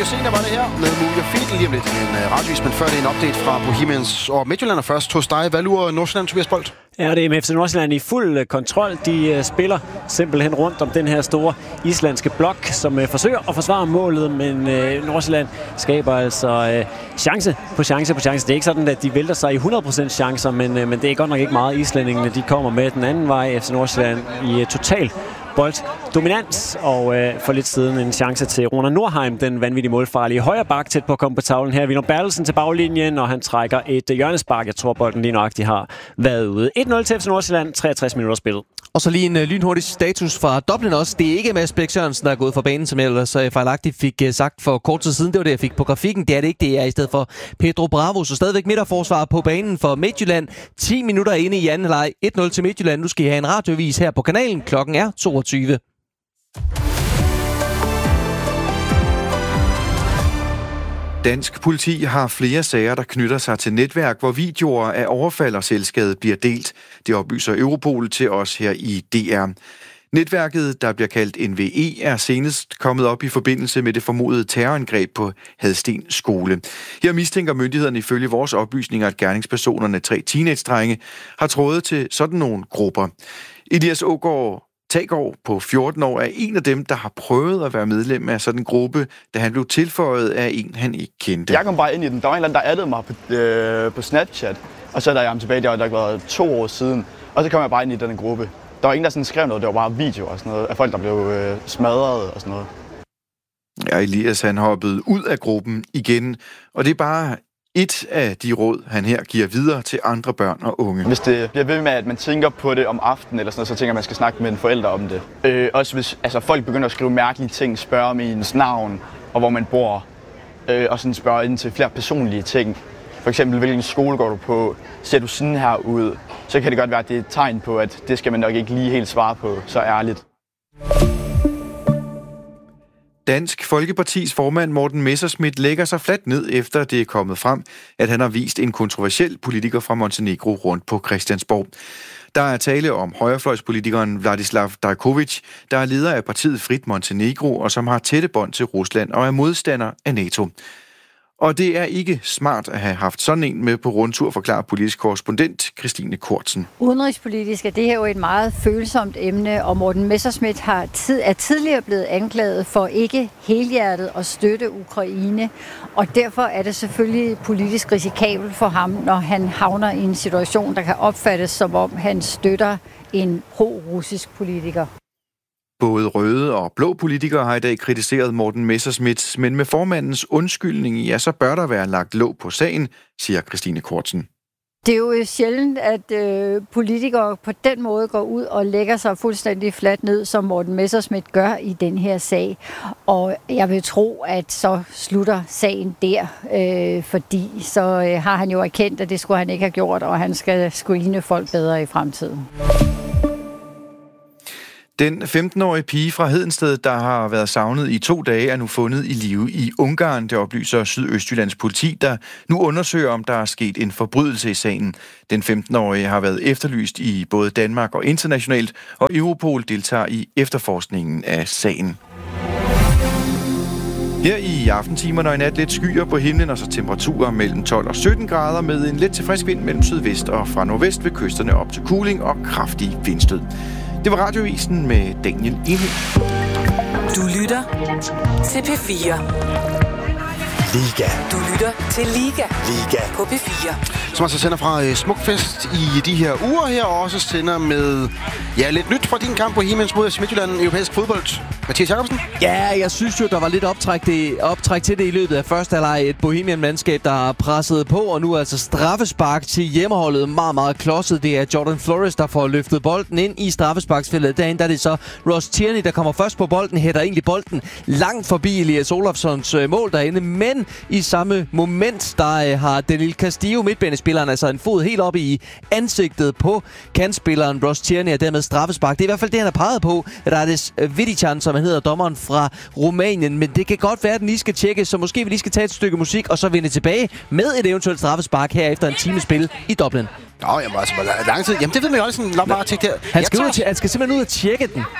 Senior var det her med Move Your Feet lige om lidt. En radiovis, men før det er en update fra Bohemians og Midtjylland. Og først hos dig. Hvad lurer Nordsjælland, Tobias Bolt? Ja, det er med FC Nordsjælland i fuld kontrol. De spiller simpelthen rundt om den her store islandske blok, som forsøger at forsvare målet, men Nordsjælland skaber altså chance på chance på chance. Det er ikke sådan, at de vælter sig i 100% chancer, men det er godt nok ikke meget. Islændingene, de kommer med den anden vej. FC Nordsjælland i total bolddominans, og for lidt siden en chance til Rona Nordheim, den vanvittige målfarlige højre bak, tæt på at komme på tavlen her. Willum Bertelsen til baglinjen, og han trækker et hjørnespark. Jeg tror, bolden lige nok, de har været ude. 1-0 til FC Nordsjælland, 63 minutter spillet. Og så lige en lynhurtig status fra Dublin også. Det er ikke Mads Bæk Sørensen, der er gået fra banen, som jeg ellers fejlagtigt fik sagt for kort tid siden. Det var det, jeg fik på grafikken. Det er det ikke. Det er i stedet for Pedro Bravo. Så stadigvæk midterforsvar på banen for Midtjylland. 10 minutter inde i anden leg. 1-0 til Midtjylland. Nu skal I have en radiovis her på kanalen. Klokken er 22. Dansk politi har flere sager, der knytter sig til netværk, hvor videoer af overfald og selvskade bliver delt. Det oplyser Europol til os her i DR. Netværket, der bliver kaldt NVE, er senest kommet op i forbindelse med det formodede terrorangreb på Hadsten skole. Her mistænker myndighederne ifølge vores oplysninger, at gerningspersonerne, 3 teenage-drenge, har trådet til sådan nogle grupper. Elias Aagaard Taggaard på 14 år er en af dem, der har prøvet at være medlem af sådan en gruppe, da han blev tilføjet af en, han ikke kendte. Jeg kom bare ind i den. Der var en eller anden, der addede mig på Snapchat, og så er jeg ham tilbage, det har været 2 år siden, og så kom jeg bare ind i den gruppe. Der var ingen, der sådan skrev noget, det var bare videoer og sådan noget, af folk, der blev smadret og sådan noget. Ja, Elias han hoppede ud af gruppen igen, og det er bare et af de råd, han her giver videre til andre børn og unge. Hvis det bliver ved med, at man tænker på det om aftenen eller sådan noget, så tænker jeg, at man skal snakke med en forælder om det. Også hvis folk begynder at skrive mærkelige ting, spørge om ens navn og hvor man bor, og sådan spørge ind til flere personlige ting. For eksempel, hvilken skole går du på? Ser du sådan her ud? Så kan det godt være, at det er et tegn på, at det skal man nok ikke lige helt svare på så ærligt. Dansk Folkepartis formand Morten Messerschmidt lægger sig fladt ned, efter det er kommet frem, at han har vist en kontroversiel politiker fra Montenegro rundt på Christiansborg. Der er tale om højrefløjspolitikeren Vladislav Dajkovic, der er leder af partiet Frit Montenegro, og som har tætte bånd til Rusland og er modstander af NATO. Og det er ikke smart at have haft sådan en med på rundtur, forklarer politisk korrespondent Christine Kortsen. Udenrigspolitisk er det her jo et meget følsomt emne, og Morten Messerschmidt er tidligere blevet anklaget for ikke helhjertet at støtte Ukraine. Og derfor er det selvfølgelig politisk risikabelt for ham, når han havner i en situation, der kan opfattes som om han støtter en pro-russisk politiker. Både røde og blå politikere har i dag kritiseret Morten Messerschmidt, men med formandens undskyldning, ja, så bør der være lagt låg på sagen, siger Christine Kortsen. Det er jo sjældent, at politikere på den måde går ud og lægger sig fuldstændig fladt ned, som Morten Messerschmidt gør i den her sag. Og jeg vil tro, at så slutter sagen der, fordi så har han jo erkendt, at det skulle han ikke have gjort, og han skal screene folk bedre i fremtiden. Den 15-årige pige fra Hedensted, der har været savnet i 2 dage, er nu fundet i live i Ungarn. Det oplyser Sydøstjyllands politi, der nu undersøger, om der er sket en forbrydelse i sagen. Den 15-årige har været efterlyst i både Danmark og internationalt, og Europol deltager i efterforskningen af sagen. Her i aftentimerne og i nat lidt skyer på himlen, og så temperaturer mellem 12 og 17 grader med en let til frisk vind mellem sydvest og fra nordvest ved kysterne op til kuling og kraftig vindstød. Det var Radioavisen med Daniel Enhed. Du lytter til P4. Liga. Du lytter til Liga. Liga. På P4. Som altså sender fra Smukfest i de her uger her, og også sender med lidt nyt fra din kamp på Bohemians mod FC Midtjylland europæisk fodbold. Mathias Jacobsen? Ja, jeg synes jo, der var lidt optræk til det i løbet af første halvleg. Et Bohemian-mandskab, der har presset på, og nu altså straffespark til hjemmeholdet. Meget, meget klodset. Det er Jordan Flores, der får løftet bolden ind i straffesparksfeltet. Derinde der er det så Ross Tierney, der kommer først på bolden, hætter egentlig bolden langt forbi Elias Olofssons mål derinde. Men i samme moment, der har Danil Castillo, midtbanespilleren, altså en fod helt op i ansigtet på kantspilleren Ross Tierney, og dermed straffespark. Det er i hvert fald det, han har peget på. Der er det Vidichan, som han hedder, dommeren fra Rumænien. Men det kan godt være, at den lige skal tjekke, så måske vi lige skal tage et stykke musik, og så vende tilbage med et eventuelt straffespark her efter en times spil i Dublin. Jamen altså, hvor lang tid? Jamen det ved man jo også sådan, bare tjekke der. Han skal simpelthen ud og tjekke den.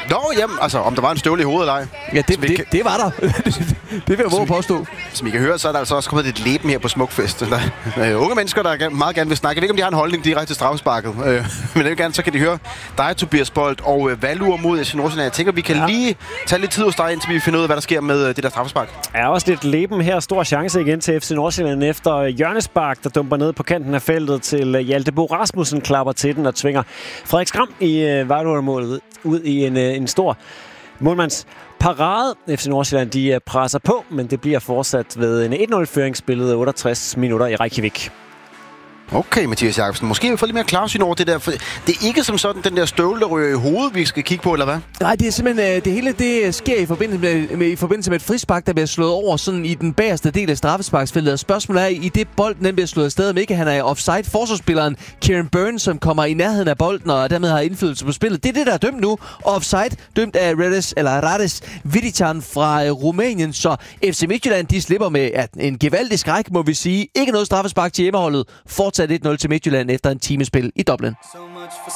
Jamen, altså, om der var en støvle i hovedet eller ej. Ja, det var der. Det vil jeg våge påstå. Som I kan høre, så er der altså også kommet lidt leben her på Smukfest. Der er unge mennesker, der meget gerne vil snakke. Jeg ved ikke, om de har en holdning direkte til straffesparket. Men det gerne, så kan de høre dig, Tobias Bolt, og Valur mod FC Nordsjælland. Jeg tænker, vi kan lige tage lidt tid hos dig, indtil vi finder ud af, hvad der sker med det der straffespark. Er også lidt leben her. Stor chance igen til FC Nordsjælland efter hjørnespark, der dumper ned på kanten af feltet til Hjalte Bo Rasmussen, klapper til den og tvinger Frederik Skram i Valur-målet ud i en stor målmands parade. FC Nordsjælland, de presser på, men det bliver fortsat ved en 1-0-føring spillet 68 minutter i Reykjavik. Okay, Mathias Jakobsen. Måske vi får lidt mere klarsyn over det der. For det er ikke som sådan den der støvle, der ryger i hovedet, vi skal kigge på, eller hvad? Nej, det er simpelthen... Det hele det sker i forbindelse med et frispark, der bliver slået over sådan i den bagerste del af straffesparksfeltet. Og spørgsmålet er, i det bolden den bliver slået afsted, om ikke han er offside. Forsvarsspilleren Kieran Burns, som kommer i nærheden af bolden og dermed har indflydelse på spillet. Det er det, der er dømt nu. Offside, dømt af Rades Vidican fra Rumænien. Så FC Midtjylland, de slipper med en gevaldig skræk, må vi sige. Ikke noget straffespark til hjemmeholdet. Fortsat 1-0 til Midtjylland efter en timespil i Dublin.